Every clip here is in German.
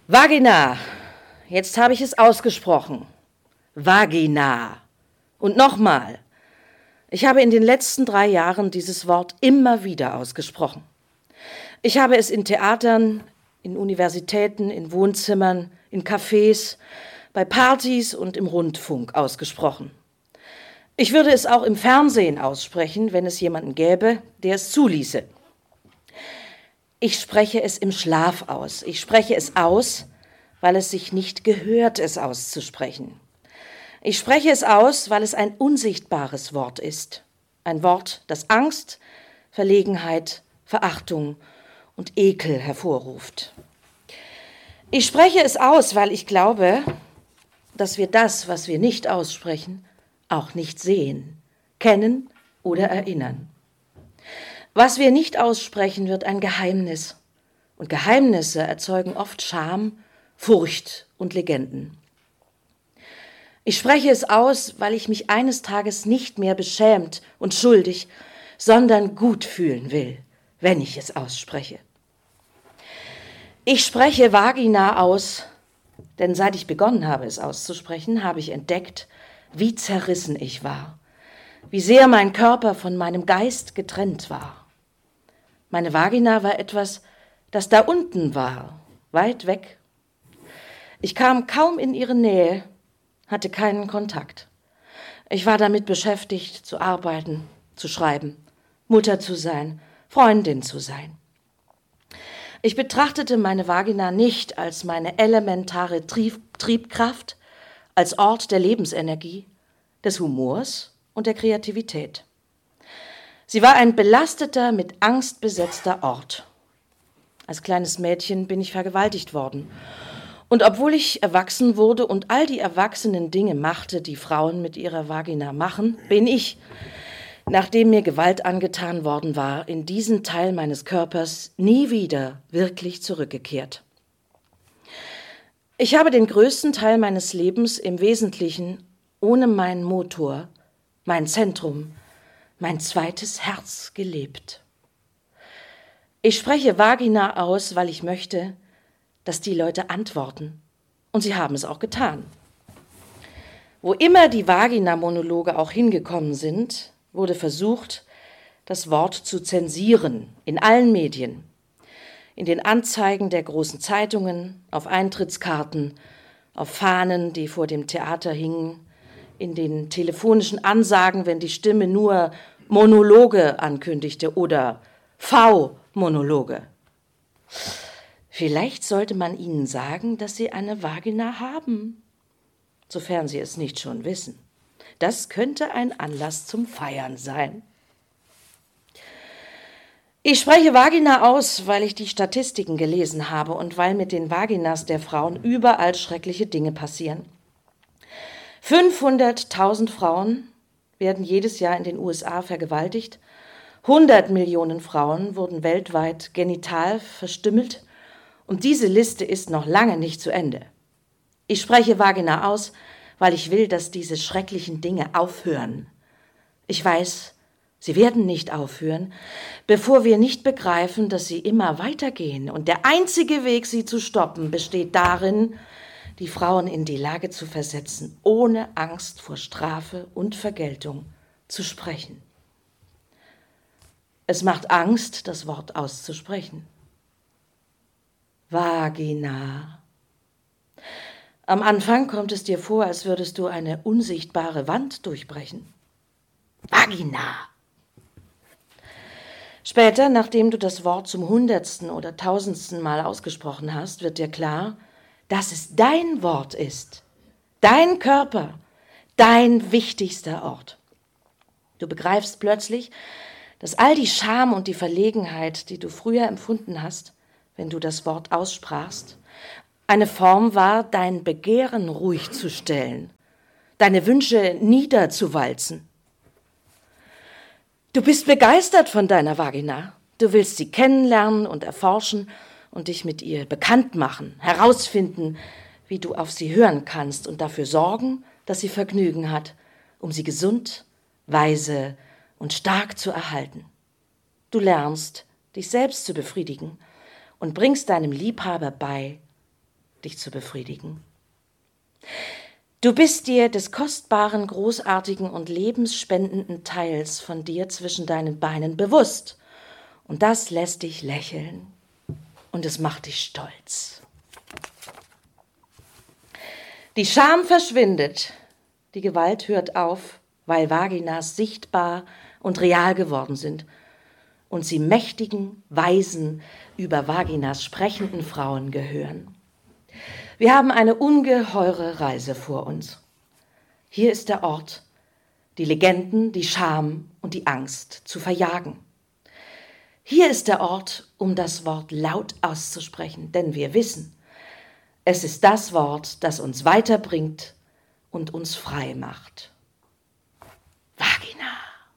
Vagina. Jetzt habe ich es ausgesprochen. Vagina. Und nochmal. Ich habe in den letzten 3 Jahren dieses Wort immer wieder ausgesprochen. Ich habe es in Theatern, in Universitäten, in Wohnzimmern, in Cafés, bei Partys und im Rundfunk ausgesprochen. Ich würde es auch im Fernsehen aussprechen, wenn es jemanden gäbe, der es zuließe. Ich spreche es im Schlaf aus. Ich spreche es aus, weil es sich nicht gehört, es auszusprechen. Ich spreche es aus, weil es ein unsichtbares Wort ist. Ein Wort, das Angst, Verlegenheit, Verachtung und Ekel hervorruft. Ich spreche es aus, weil ich glaube, dass wir das, was wir nicht aussprechen, auch nicht sehen, kennen oder erinnern. Was wir nicht aussprechen, wird ein Geheimnis. Und Geheimnisse erzeugen oft Scham, Furcht und Legenden. Ich spreche es aus, weil ich mich eines Tages nicht mehr beschämt und schuldig, sondern gut fühlen will, wenn ich es ausspreche. Ich spreche Vagina aus, denn seit ich begonnen habe, es auszusprechen, habe ich entdeckt, wie zerrissen ich war, wie sehr mein Körper von meinem Geist getrennt war. Meine Vagina war etwas, das da unten war, weit weg. Ich kam kaum in ihre Nähe, hatte keinen Kontakt. Ich war damit beschäftigt, zu arbeiten, zu schreiben, Mutter zu sein, Freundin zu sein. Ich betrachtete meine Vagina nicht als meine elementare Triebkraft, als Ort der Lebensenergie, des Humors und der Kreativität. Sie war ein belasteter, mit Angst besetzter Ort. Als kleines Mädchen bin ich vergewaltigt worden. Und obwohl ich erwachsen wurde und all die erwachsenen Dinge machte, die Frauen mit ihrer Vagina machen, bin ich, nachdem mir Gewalt angetan worden war, in diesen Teil meines Körpers nie wieder wirklich zurückgekehrt. Ich habe den größten Teil meines Lebens im Wesentlichen ohne meinen Motor, mein Zentrum, mein zweites Herz gelebt. Ich spreche Vagina aus, weil ich möchte, dass die Leute antworten. Und sie haben es auch getan. Wo immer die Vagina-Monologe auch hingekommen sind, wurde versucht, das Wort zu zensieren, in allen Medien. In den Anzeigen der großen Zeitungen, auf Eintrittskarten, auf Fahnen, die vor dem Theater hingen, in den telefonischen Ansagen, wenn die Stimme nur Monologe ankündigte oder V-Monologe. Vielleicht sollte man ihnen sagen, dass sie eine Vagina haben, sofern sie es nicht schon wissen. Das könnte ein Anlass zum Feiern sein. Ich spreche Vagina aus, weil ich die Statistiken gelesen habe und weil mit den Vaginas der Frauen überall schreckliche Dinge passieren. 500.000 Frauen werden jedes Jahr in den USA vergewaltigt. 100 Millionen Frauen wurden weltweit genital verstümmelt. Und diese Liste ist noch lange nicht zu Ende. Ich spreche Vagina aus, weil ich will, dass diese schrecklichen Dinge aufhören. Ich weiß, sie werden nicht aufhören, bevor wir nicht begreifen, dass sie immer weitergehen. Und der einzige Weg, sie zu stoppen, besteht darin, die Frauen in die Lage zu versetzen, ohne Angst vor Strafe und Vergeltung zu sprechen. Es macht Angst, das Wort auszusprechen. Vagina. Am Anfang kommt es dir vor, als würdest du eine unsichtbare Wand durchbrechen. Vagina. Später, nachdem du das Wort zum 100. oder 1000. Mal ausgesprochen hast, wird dir klar, dass es dein Wort ist, dein Körper, dein wichtigster Ort. Du begreifst plötzlich, dass all die Scham und die Verlegenheit, die du früher empfunden hast, wenn du das Wort aussprachst, eine Form war, dein Begehren ruhig zu stellen, deine Wünsche niederzuwalzen. Du bist begeistert von deiner Vagina. Du willst sie kennenlernen und erforschen und dich mit ihr bekannt machen, herausfinden, wie du auf sie hören kannst und dafür sorgen, dass sie Vergnügen hat, um sie gesund, weise und stark zu erhalten. Du lernst, dich selbst zu befriedigen und bringst deinem Liebhaber bei, dich zu befriedigen. Du bist dir des kostbaren, großartigen und lebensspendenden Teils von dir zwischen deinen Beinen bewusst. Und das lässt dich lächeln und es macht dich stolz. Die Scham verschwindet, die Gewalt hört auf, weil Vaginas sichtbar und real geworden sind und sie mächtigen, weisen, über Vaginas sprechenden Frauen gehören. Wir haben eine ungeheure Reise vor uns. Hier ist der Ort, die Legenden, die Scham und die Angst zu verjagen. Hier ist der Ort, um das Wort laut auszusprechen, denn wir wissen, es ist das Wort, das uns weiterbringt und uns frei macht. Vagina.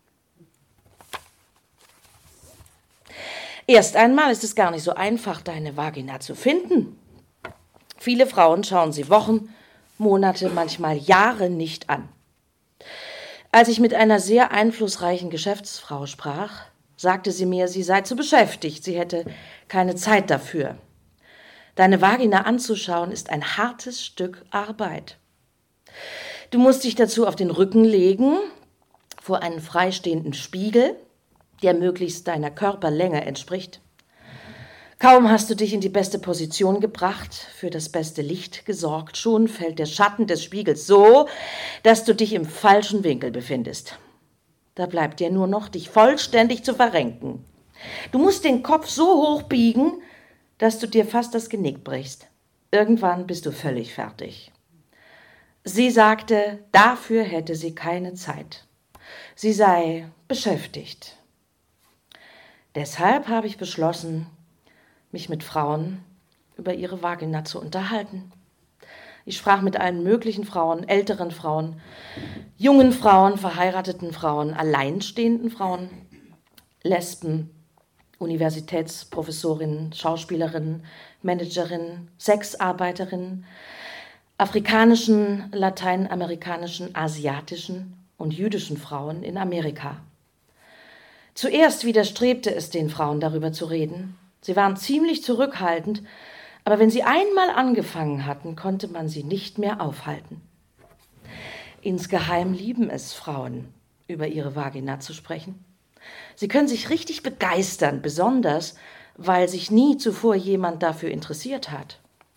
Erst einmal ist es gar nicht so einfach, deine Vagina zu finden. Viele Frauen schauen sie Wochen, Monate, manchmal Jahre nicht an. Als ich mit einer sehr einflussreichen Geschäftsfrau sprach, sagte sie mir, sie sei zu beschäftigt, sie hätte keine Zeit dafür. Deine Vagina anzuschauen ist ein hartes Stück Arbeit. Du musst dich dazu auf den Rücken legen, vor einen freistehenden Spiegel, der möglichst deiner Körperlänge entspricht. Kaum hast du dich in die beste Position gebracht, für das beste Licht gesorgt, schon fällt der Schatten des Spiegels so, dass du dich im falschen Winkel befindest. Da bleibt dir nur noch, dich vollständig zu verrenken. Du musst den Kopf so hoch biegen, dass du dir fast das Genick brichst. Irgendwann bist du völlig fertig. Sie sagte, dafür hätte sie keine Zeit. Sie sei beschäftigt. Deshalb habe ich beschlossen, mich mit Frauen über ihre Vagina zu unterhalten. Ich sprach mit allen möglichen Frauen, älteren Frauen, jungen Frauen, verheirateten Frauen, alleinstehenden Frauen, Lesben, Universitätsprofessorinnen, Schauspielerinnen, Managerinnen, Sexarbeiterinnen, afrikanischen, lateinamerikanischen, asiatischen und jüdischen Frauen in Amerika. Zuerst widerstrebte es den Frauen, darüber zu reden. Sie waren ziemlich zurückhaltend, aber wenn sie einmal angefangen hatten, konnte man sie nicht mehr aufhalten. Insgeheim lieben es Frauen, über ihre Vagina zu sprechen. Sie können sich richtig begeistern, besonders, weil sich nie zuvor jemand dafür interessiert hat.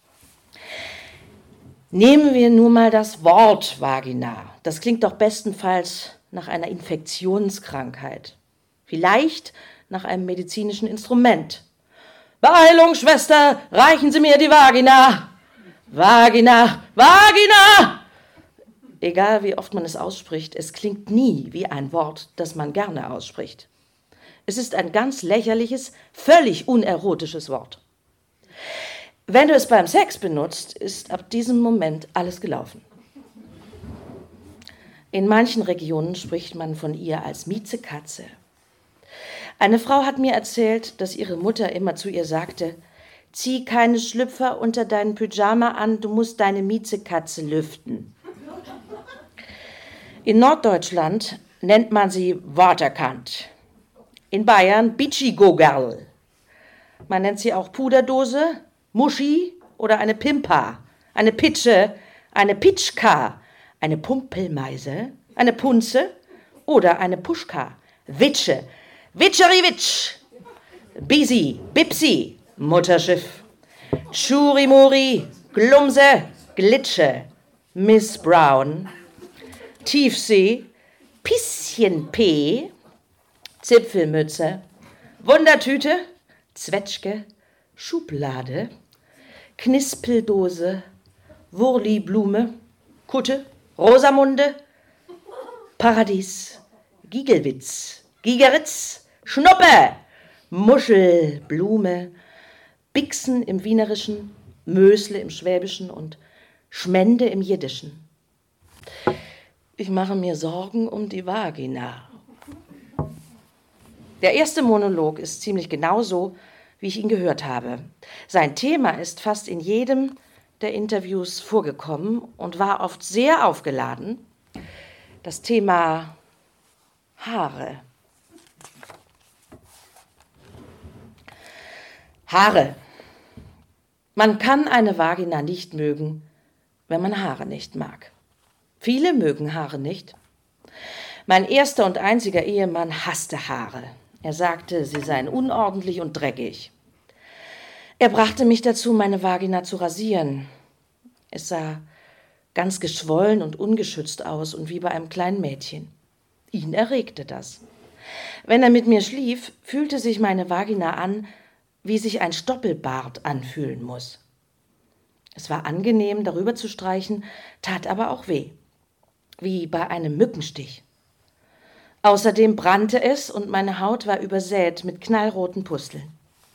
Nehmen wir nur mal das Wort Vagina. Das klingt doch bestenfalls nach einer Infektionskrankheit. Vielleicht nach einem medizinischen Instrument. Beeilung, Schwester, reichen Sie mir die Vagina. Vagina, Vagina! Egal wie oft man es ausspricht, es klingt nie wie ein Wort, das man gerne ausspricht. Es ist ein ganz lächerliches, völlig unerotisches Wort. Wenn du es beim Sex benutzt, ist ab diesem Moment alles gelaufen. In manchen Regionen spricht man von ihr als Miezekatze. Eine Frau hat mir erzählt, dass ihre Mutter immer zu ihr sagte, zieh keine Schlüpfer unter deinen Pyjama an, du musst deine Miezekatze lüften. In Norddeutschland nennt man sie Waterkant. In Bayern Bitschi-Gogerl. Man nennt sie auch Puderdose, Muschi oder eine Pimpa, eine Pitsche, eine Pitschka, eine Pumpelmeise, eine Punze oder eine Puschka, Witsche, Witscheriwitsch, Bisi, Bipsi, Mutterschiff, Churimuri, Glumse, Glitsche, Miss Brown, Tiefsee, Pisschen P, Zipfelmütze, Wundertüte, Zwetschge, Schublade, Knispeldose, Wurliblume, Kutte, Rosamunde, Paradies, Gigelwitz, Gigeritz, Schnuppe, Muschel, Blume, Bixen im Wienerischen, Mösle im Schwäbischen und Schmende im Jiddischen. Ich mache mir Sorgen um die Vagina. Der erste Monolog ist ziemlich genauso, wie ich ihn gehört habe. Sein Thema ist fast in jedem der Interviews vorgekommen und war oft sehr aufgeladen. Das Thema Haare. Haare. Man kann eine Vagina nicht mögen, wenn man Haare nicht mag. Viele mögen Haare nicht. Mein erster und einziger Ehemann hasste Haare. Er sagte, sie seien unordentlich und dreckig. Er brachte mich dazu, meine Vagina zu rasieren. Es sah ganz geschwollen und ungeschützt aus und wie bei einem kleinen Mädchen. Ihn erregte das. Wenn er mit mir schlief, fühlte sich meine Vagina an, wie sich ein Stoppelbart anfühlen muss. Es war angenehm, darüber zu streichen, tat aber auch weh, wie bei einem Mückenstich. Außerdem brannte es und meine Haut war übersät mit knallroten Pusteln.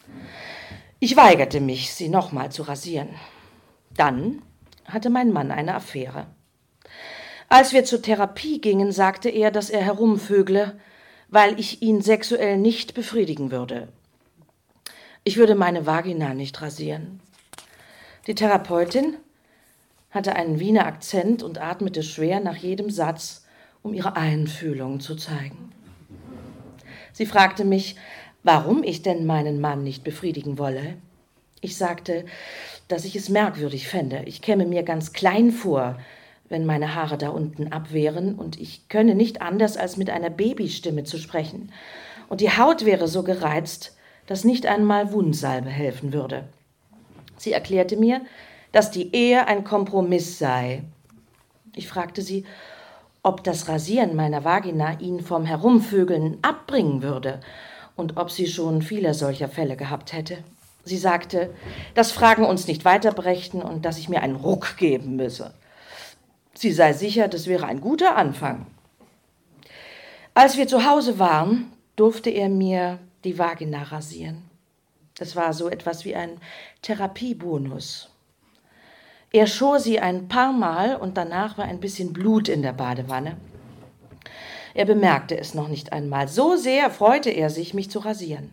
Ich weigerte mich, sie nochmal zu rasieren. Dann hatte mein Mann eine Affäre. Als wir zur Therapie gingen, sagte er, dass er herumvögle, weil ich ihn sexuell nicht befriedigen würde. Ich würde meine Vagina nicht rasieren. Die Therapeutin hatte einen Wiener Akzent und atmete schwer nach jedem Satz, um ihre Einfühlung zu zeigen. Sie fragte mich, warum ich denn meinen Mann nicht befriedigen wolle. Ich sagte, dass ich es merkwürdig fände. Ich käme mir ganz klein vor, wenn meine Haare da unten ab wären, und ich könne nicht anders, als mit einer Babystimme zu sprechen. Und die Haut wäre so gereizt, dass nicht einmal Wundsalbe helfen würde. Sie erklärte mir, dass die Ehe ein Kompromiss sei. Ich fragte sie, ob das Rasieren meiner Vagina ihn vom Herumvögeln abbringen würde und ob sie schon viele solcher Fälle gehabt hätte. Sie sagte, dass Fragen uns nicht weiterbrächten und dass ich mir einen Ruck geben müsse. Sie sei sicher, das wäre ein guter Anfang. Als wir zu Hause waren, durfte er mir die Vagina rasieren. Das war so etwas wie ein Therapiebonus. Er schor sie ein paar Mal und danach war ein bisschen Blut in der Badewanne. Er bemerkte es noch nicht einmal. So sehr freute er sich, mich zu rasieren.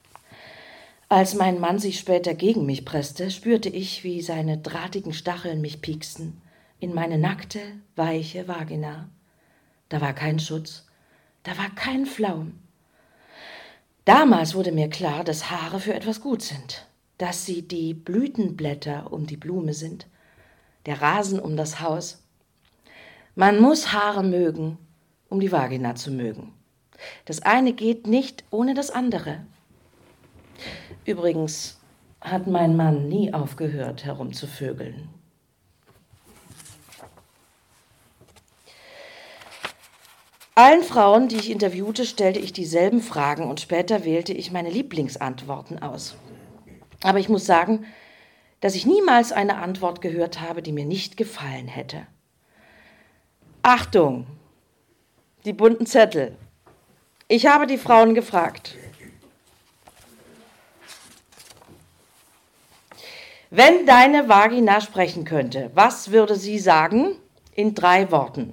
Als mein Mann sich später gegen mich presste, spürte ich, wie seine drahtigen Stacheln mich pieksten in meine nackte, weiche Vagina. Da war kein Schutz, da war kein Flaum. Damals wurde mir klar, dass Haare für etwas gut sind, dass sie die Blütenblätter um die Blume sind, der Rasen um das Haus. Man muss Haare mögen, um die Vagina zu mögen. Das eine geht nicht ohne das andere. Übrigens hat mein Mann nie aufgehört, herumzuvögeln. Allen Frauen, die ich interviewte, stellte ich dieselben Fragen und später wählte ich meine Lieblingsantworten aus. Aber ich muss sagen, dass ich niemals eine Antwort gehört habe, die mir nicht gefallen hätte. Achtung! Die bunten Zettel. Ich habe die Frauen gefragt. Wenn deine Vagina sprechen könnte, was würde sie sagen? In 3 Worten.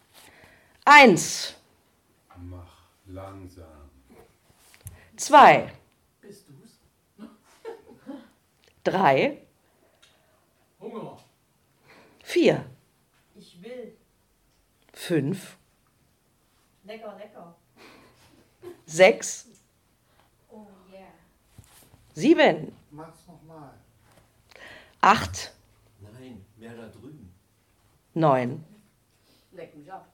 1. Mach langsam. 2. Bist du's? 3. Hunger. 4. Ich will. 5. Lecker, lecker. 6. Oh yeah. 7. Mach's nochmal. 8. Nein, mehr da drüben. 9. Leck mich ab.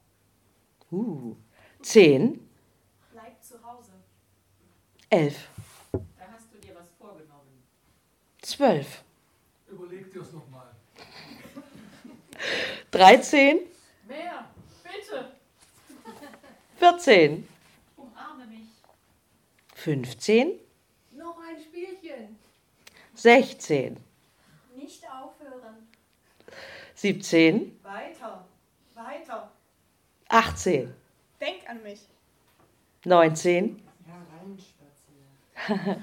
10. Bleib zu Hause. 11. Da hast du dir was vorgenommen. 12. Überleg dir's nochmal. 13. Mehr, bitte. 14. Umarme mich. 15. Noch ein Spielchen. 16. Nicht aufhören. 17. Weiter, weiter. 18. Denk an mich. 19. Hereinspazieren.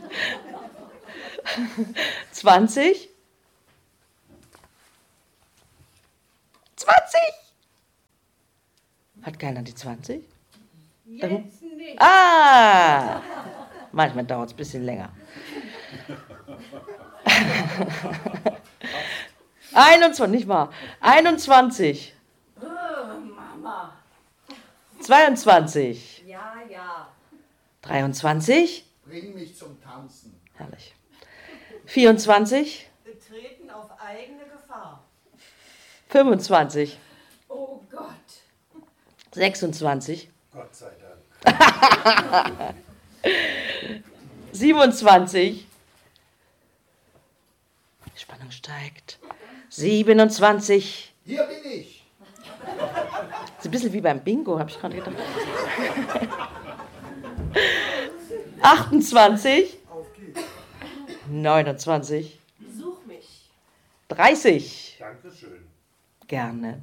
20. 20. Hat keiner die 20? Jetzt nicht. Ah! Manchmal dauert es ein bisschen länger. 21, nicht wahr? 21. Mama. 22. Ja, ja. 23. Bring mich zum Tanzen. Herrlich. 24. Betreten 25, Oh Gott. 26, Gott sei Dank. 27. Die Spannung steigt. 27. Hier bin ich. Ist ein bisschen wie beim Bingo, habe ich gerade gedacht. 28. Auf geht's. 29. Such mich. 30. Dankeschön. Gerne.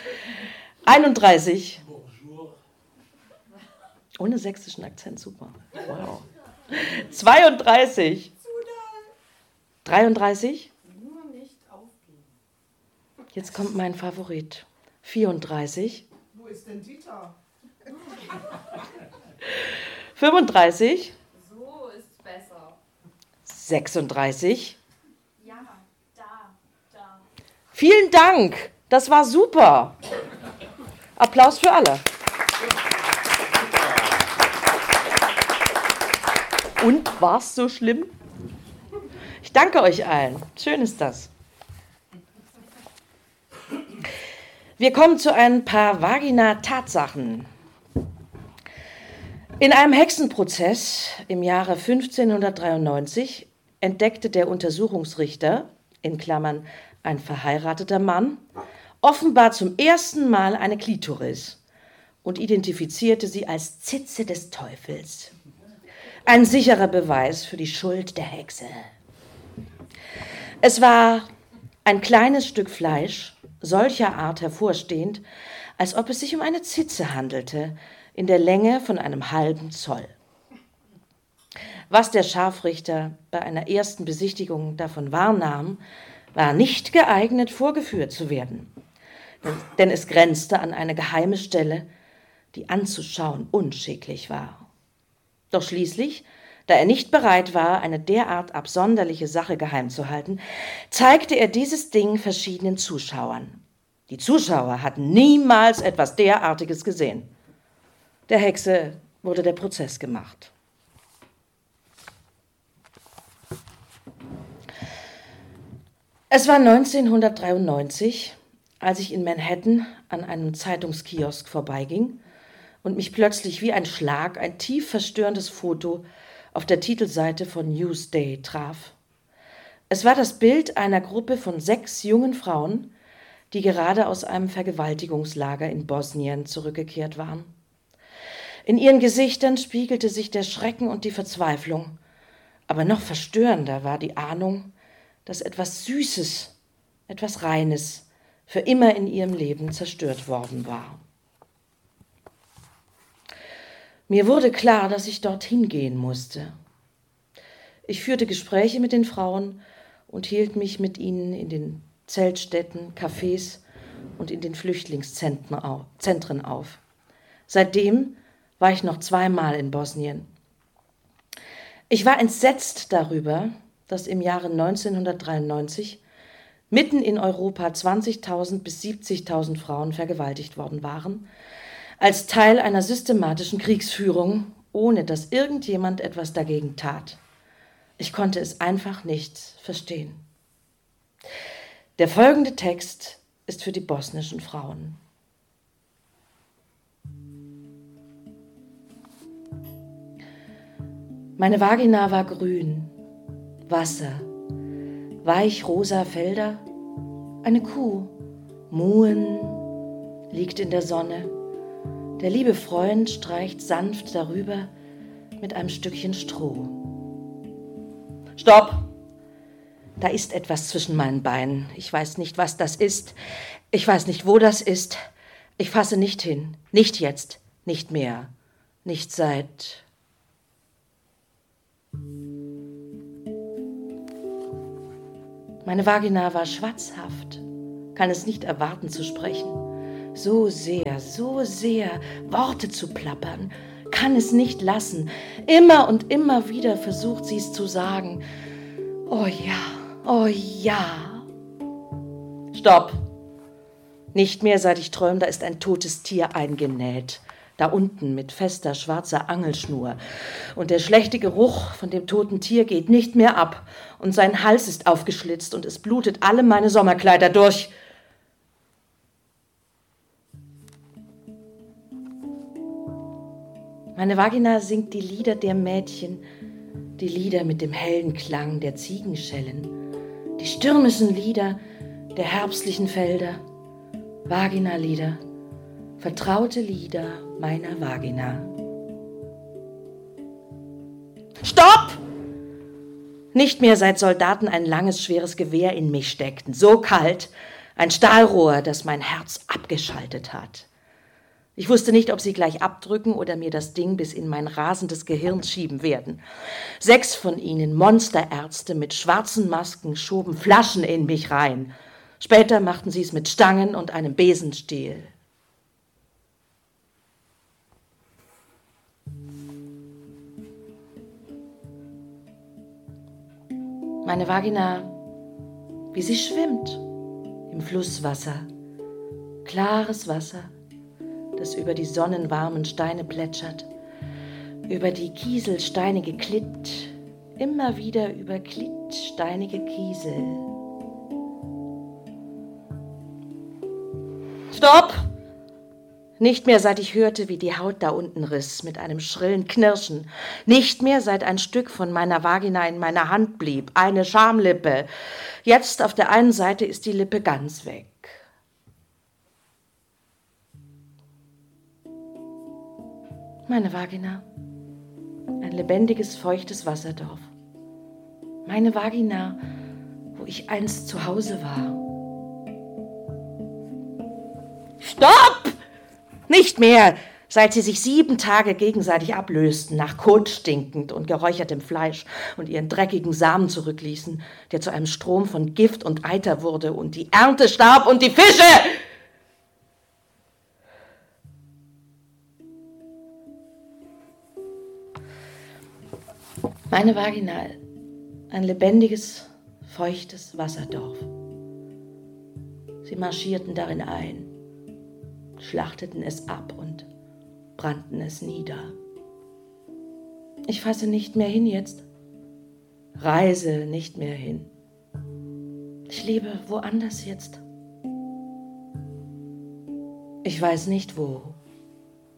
31. Bonjour. Ohne sächsischen Akzent, super. Wow. 32. 33. Nur nicht aufgeben. Jetzt kommt mein Favorit. 34. Wo ist denn Dieter? 35. So ist besser. 36. Ja, da. Vielen Dank. Das war super. Applaus für alle. Und war's so schlimm? Ich danke euch allen. Schön ist das. Wir kommen zu ein paar Vagina-Tatsachen. In einem Hexenprozess im Jahre 1593 entdeckte der Untersuchungsrichter, in Klammern ein verheirateter Mann, offenbar zum ersten Mal eine Klitoris und identifizierte sie als Zitze des Teufels. Ein sicherer Beweis für die Schuld der Hexe. Es war ein kleines Stück Fleisch, solcher Art hervorstehend, als ob es sich um eine Zitze handelte, in der Länge von einem halben Zoll. Was der Scharfrichter bei einer ersten Besichtigung davon wahrnahm, war nicht geeignet, vorgeführt zu werden, denn es grenzte an eine geheime Stelle, die anzuschauen unschicklich war. Doch schließlich, da er nicht bereit war, eine derart absonderliche Sache geheim zu halten, zeigte er dieses Ding verschiedenen Zuschauern. Die Zuschauer hatten niemals etwas derartiges gesehen. Der Hexe wurde der Prozess gemacht. Es war 1993, als ich in Manhattan an einem Zeitungskiosk vorbeiging und mich plötzlich wie ein Schlag ein tief verstörendes Foto auf der Titelseite von Newsday traf. Es war das Bild einer Gruppe von 6 jungen Frauen, die gerade aus einem Vergewaltigungslager in Bosnien zurückgekehrt waren. In ihren Gesichtern spiegelte sich der Schrecken und die Verzweiflung, aber noch verstörender war die Ahnung, dass etwas Süßes, etwas Reines für immer in ihrem Leben zerstört worden war. Mir wurde klar, dass ich dorthin gehen musste. Ich führte Gespräche mit den Frauen und hielt mich mit ihnen in den Zeltstätten, Cafés und in den Flüchtlingszentren auf. Seitdem war ich noch 2-mal in Bosnien. Ich war entsetzt darüber, dass im Jahre 1993 mitten in Europa 20.000 bis 70.000 Frauen vergewaltigt worden waren, als Teil einer systematischen Kriegsführung, ohne dass irgendjemand etwas dagegen tat. Ich konnte es einfach nicht verstehen. Der folgende Text ist für die bosnischen Frauen. Meine Vagina war grün, Wasser, weich rosa Felder, eine Kuh, Muhen, liegt in der Sonne. Der liebe Freund streicht sanft darüber mit einem Stückchen Stroh. Stopp! Da ist etwas zwischen meinen Beinen. Ich weiß nicht, was das ist. Ich weiß nicht, wo das ist. Ich fasse nicht hin. Nicht jetzt. Nicht mehr. Nicht seit... Meine Vagina war schwatzhaft, kann es nicht erwarten zu sprechen. So sehr, Worte zu plappern, kann es nicht lassen. Immer und immer wieder versucht sie es zu sagen. Oh ja. Stopp. Nicht mehr, seit ich träume, da ist ein totes Tier eingenäht. Da unten mit fester schwarzer Angelschnur. Und der schlechte Geruch von dem toten Tier geht nicht mehr ab. Und sein Hals ist aufgeschlitzt und es blutet alle meine Sommerkleider durch. Meine Vagina singt die Lieder der Mädchen, die Lieder mit dem hellen Klang der Ziegenschellen, die stürmischen Lieder der herbstlichen Felder, Vagina-Lieder, vertraute Lieder meiner Vagina. Stopp! Nicht mehr, seit Soldaten ein langes, schweres Gewehr in mich steckten. So kalt, ein Stahlrohr, das mein Herz abgeschaltet hat. Ich wusste nicht, ob sie gleich abdrücken oder mir das Ding bis in mein rasendes Gehirn schieben werden. 6 von ihnen, Monsterärzte mit schwarzen Masken, schoben Flaschen in mich rein. Später machten sie es mit Stangen und einem Besenstiel. Meine Vagina, wie sie schwimmt im Flusswasser, klares Wasser, das über die sonnenwarmen Steine plätschert, über die kieselsteinige Klitt, immer wieder über klittsteinige Kiesel. Stopp! Nicht mehr, seit ich hörte, wie die Haut da unten riss, mit einem schrillen Knirschen. Nicht mehr, seit ein Stück von meiner Vagina in meiner Hand blieb, eine Schamlippe. Jetzt auf der einen Seite ist die Lippe ganz weg. Meine Vagina, ein lebendiges, feuchtes Wasserdorf. Meine Vagina, wo ich einst zu Hause war. Stopp! Nicht mehr, seit sie sich 7 Tage gegenseitig ablösten, nach Kot stinkend und geräuchertem Fleisch und ihren dreckigen Samen zurückließen, der zu einem Strom von Gift und Eiter wurde und die Ernte starb und die Fische! Meine Vagina, ein lebendiges, feuchtes Wasserdorf. Sie marschierten darin ein, schlachteten es ab und brannten es nieder. Ich fasse nicht mehr hin jetzt, reise nicht mehr hin. Ich lebe woanders jetzt. Ich weiß nicht wo.